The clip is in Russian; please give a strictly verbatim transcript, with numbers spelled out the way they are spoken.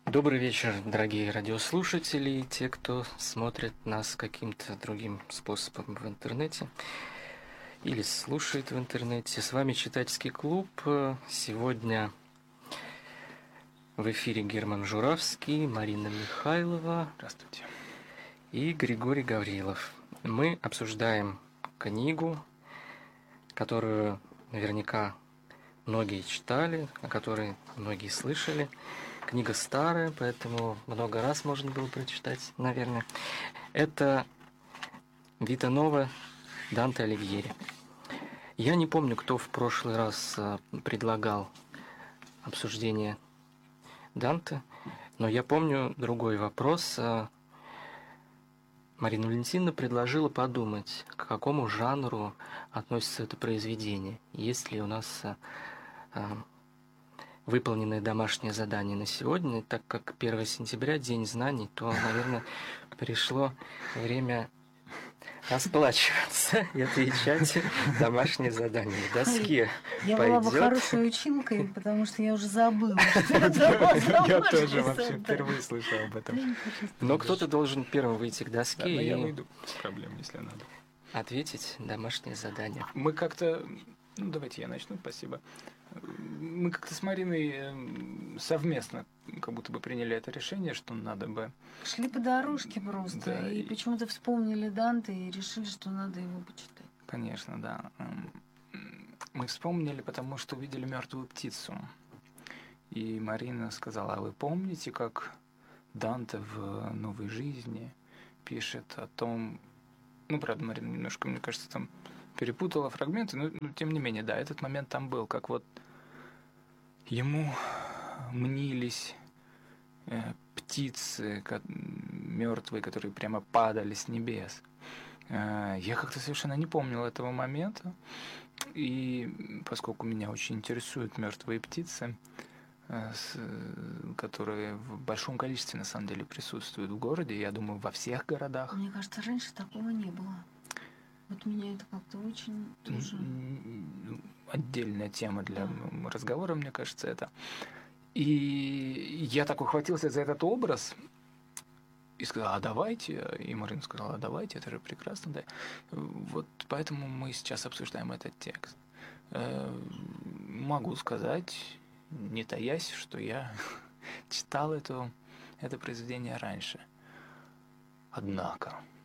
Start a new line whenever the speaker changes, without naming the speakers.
Добрый вечер, дорогие радиослушатели и те, кто смотрит нас каким-то другим способом в интернете или слушает в интернете. С вами Читательский клуб. Сегодня в эфире Герман Журавский, Марина Михайлова.
Здравствуйте.
И Григорий Гаврилов. Мы обсуждаем книгу, которую наверняка многие читали, о которой многие слышали. Книга старая, поэтому много раз можно было прочитать, наверное. Это Вита Нова Данте Алигьери. Я не помню, кто в прошлый раз предлагал обсуждение Данте, но я помню другой вопрос. Марина Валентиновна предложила подумать, к какому жанру относится это произведение. Есть ли у нас выполненное домашнее задание на сегодня, так как первое сентября, День знаний, то, наверное, пришло время расплачиваться и отвечать домашнее задание. В доске
Я
пойдет.
была бы хорошей училкой, потому что я уже забыла.
Я тоже вообще впервые слышу об этом.
Но кто-то должен первым выйти к
Да,
доске
но я
и
выйду без проблем, если надо.
ответить домашнее задание.
Мы как-то... Ну, давайте я начну, спасибо. Мы как-то с Мариной э, совместно как будто бы приняли это решение, что надо бы...
Шли по дорожке просто,
Да,
и
и-
почему-то вспомнили Данте и решили, что надо его почитать.
Конечно, да. Эм, Мы вспомнили, потому что увидели мертвую птицу. И Марина сказала: а вы помните, как Данте в «Новой жизни» пишет о том... Ну, правда, Марина немножко, мне кажется, там перепутала фрагменты, но, но тем не менее, да, этот момент там был, как вот ему мнились э, птицы ко- мертвые, которые прямо падали с небес. Э, Я как-то совершенно не помнил этого момента, и поскольку меня очень интересуют мертвые птицы, э, с- э, которые в большом количестве на самом деле присутствуют в городе, я думаю, во всех городах.
Мне кажется, раньше такого не было. Вот меня это как-то очень тоже...
М, Отдельная тема для
Да.
м, разговора, мне кажется, это. И я так ухватился за этот образ и сказал: а давайте. И Марина сказала: а давайте, это же прекрасно, да. Вот поэтому мы сейчас обсуждаем этот текст. Э, Могу сказать, не таясь, что я читал эту, это произведение раньше. Однако,